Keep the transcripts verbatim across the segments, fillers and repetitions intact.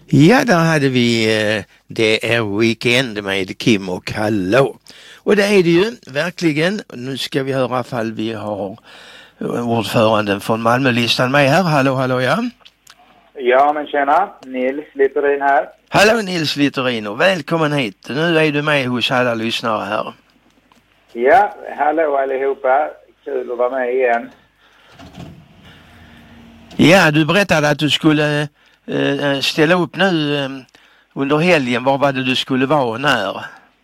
Ja, där hade vi eh, Det är weekend med Kim och Hallå. Och det är det ju, verkligen. Nu ska vi höra ifall vi har ordföranden från Malmölistan med här. Hallå, hallå, ja. Ja, men tjena. Nils Littorin här. Hallå Nils Littorin och välkommen hit. Nu är du med hos alla lyssnare här. Ja, hallå allihopa. Kul att vara med igen. Ja, du berättade att du skulle eh, ställa upp nu eh, under helgen. Var var det du skulle vara och när?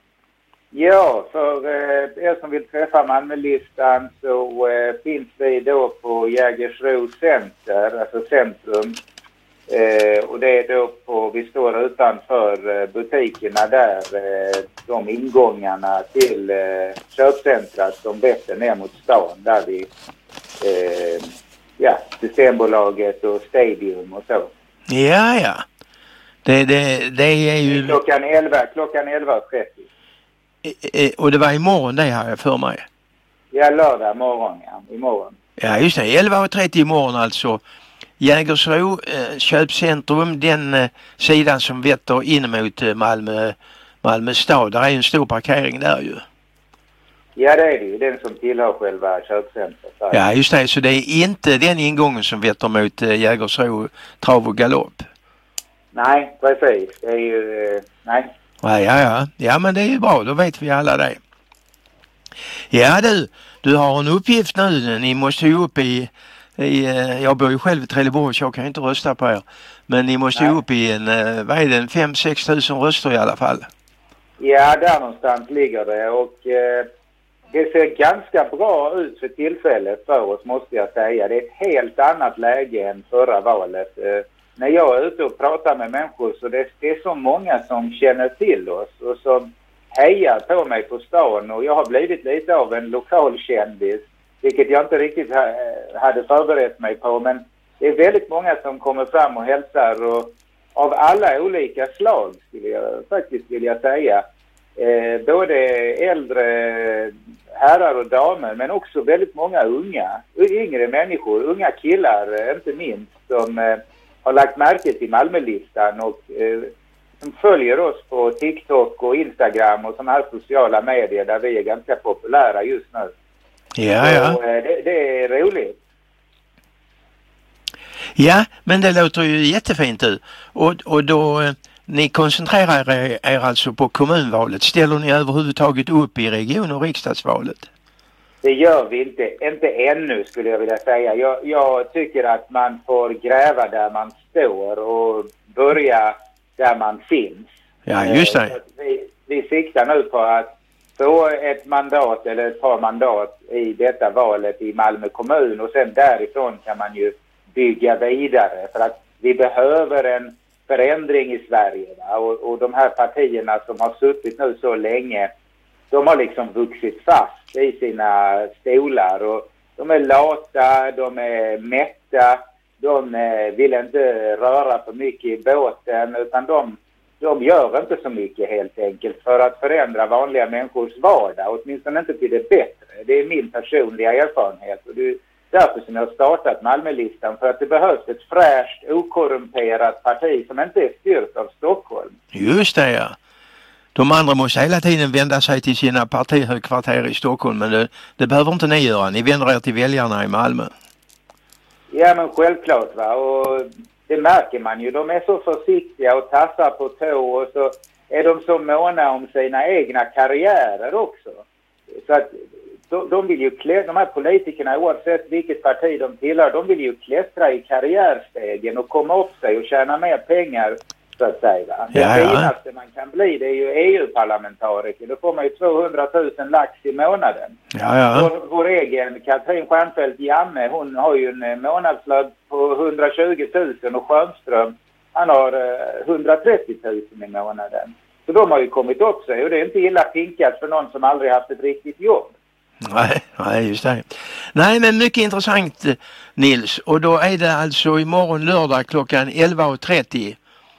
Ja, för eh, er som vill träffa Malmölistan så eh, finns vi då på Jägersro Center, alltså centrum. Eh, och det är då på, vi står utanför eh, butikerna där, eh, de ingångarna till eh, köpcentrat som vetter ner mot stan där vi, eh, ja, Systembolaget och Stadium och så. Ja, ja. Det, det, det är ju... Klockan elva, klockan elva trettio. Eh, och det var imorgon det har jag för mig. Ja, lördag morgon, ja, imorgon. Ja, just det. elva trettio imorgon alltså. Jägersro eh, köpcentrum, den eh, sidan som vetter in mot eh, Malmö, Malmö stad. Där är en stor parkering där ju. Ja, det är det ju. Den som tillhör själva köpcentret. Ja, just det. Så det är inte den ingången som vetter mot eh, Jägersro trav och galopp. Nej, precis. Det är ju... Eh, nej. Ja, ja, ja. Ja, men det är ju bra. Då vet vi alla det. Ja, du. Du har en uppgift nu. Ni måste ju upp i... I, jag bor ju själv i Trelleborg så jag kan inte rösta på er. Men ni måste ju upp i en, vad är det, en fem sex tusen röster i alla fall. Ja, där någonstans ligger det. Och eh, det ser ganska bra ut för tillfället för oss, måste jag säga. Det är ett helt annat läge än förra valet. Eh, när jag är ute och pratar med människor så det, det är så många som känner till oss och som hejar på mig på stan. Och jag har blivit lite av en lokal kändis. Vilket jag inte riktigt ha, hade förberett mig på. Men det är väldigt många som kommer fram och hälsar. Och av alla olika slag skulle jag faktiskt vilja säga. Eh, både äldre herrar och damer. Men också väldigt många unga. Yngre människor. Unga killar inte minst. Som eh, har lagt märke till Malmölistan. Och eh, som följer oss på TikTok och Instagram. Och sådana här sociala medier. Där vi är ganska populära just nu. Ja, ja. Så, det, det är roligt. Ja, men det låter ju jättefint ut. Och, och då, ni koncentrerar er, er alltså på kommunvalet. Ställer ni överhuvudtaget upp i region- och riksdagsvalet? Det gör vi inte. Inte ännu skulle jag vilja säga. Jag, jag tycker att man får gräva där man står och börja där man finns. Ja, just det. Vi, vi siktar nu på att få ett mandat eller ett par mandat i detta valet i Malmö kommun och sen därifrån kan man ju bygga vidare för att vi behöver en förändring i Sverige. Och, och de här partierna som har suttit nu så länge, de har liksom vuxit fast i sina stolar och de är lata, de är mätta, de vill inte röra för mycket i båten utan de De gör inte så mycket helt enkelt för att förändra vanliga människors vardag, åtminstone inte till det bättre. Det är min personliga erfarenhet och det är därför som jag har startat Malmölistan, för att det behövs ett fräscht, okorrumperat parti som inte är styrt av Stockholm. Just det, ja. De andra måste hela tiden vända sig till sina partihögkvarter i Stockholm, men det, det behöver inte ni göra. Ni vänder er till väljarna i Malmö. Ja, men självklart va, och det märker man ju. De är så försiktiga och tassar på tå och så är de så måna om sina egna karriärer också. Så att de, de vill ju klä, de här politikerna oavsett vilket parti de tillhör, de vill ju klättra i karriärstegen och komma upp sig och tjäna mer pengar så att säga. Det ja, ja. finaste man kan bli det är ju E U-parlamentariker. Då får man ju tvåhundratusen lax i månaden. Ja, ja. Vår, vår egen Katrin Stjernfeldt Jamme, hon har ju en månadslön på hundratjugo tusen och Schönström, han har eh, hundratrettio tusen i månaden. Så de har ju kommit upp sig och det är inte illa pinkat för någon som aldrig haft ett riktigt jobb. Nej, nej, just det. Nej, men mycket intressant Nils. Och då är det alltså imorgon lördag klockan elva trettio.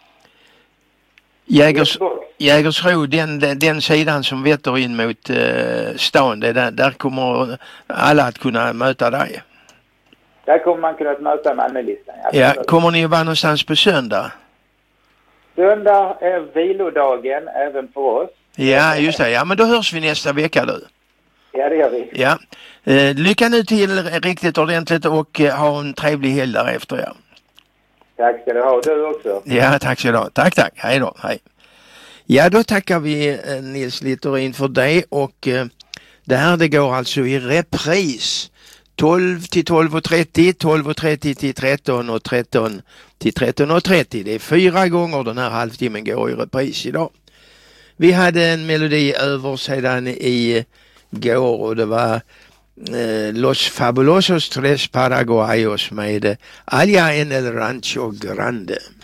Jägers, Jägersro, den, den, den sidan som vetter in mot eh, stan, det där, där kommer alla att kunna möta dig. Där kommer man kunna möta Malmölistan. Ja, kommer ni att vara någonstans på söndag? Söndag är vilodagen även för oss. Ja, just det. Ja, men då hörs vi nästa vecka du. Ja, det gör vi. Ja. Eh, lycka nu till riktigt ordentligt och eh, ha en trevlig helg därefter. Ja. Tack ska du ha, du också. Ja, tack så du. Tack, tack. Hej då. Hej. Ja, då tackar vi eh, Nils Littorin för det och eh, det här det går alltså i repris. tolv till tolv och trettio, tolv och trettio till tretton och tretton till tretton och trettio. Det är fyra gånger den här halvtimmen går i repris idag. Vi hade en melodi över sedan i går och det var eh, Los Fabulosos Tres Paraguayos med Allá en el Rancho Grande.